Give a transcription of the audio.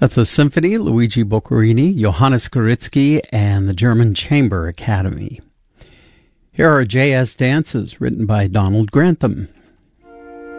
That's a symphony, Luigi Boccherini, Johannes Gorizki, and the German Chamber Academy. Here are J.S. dances written by Donald Grantham.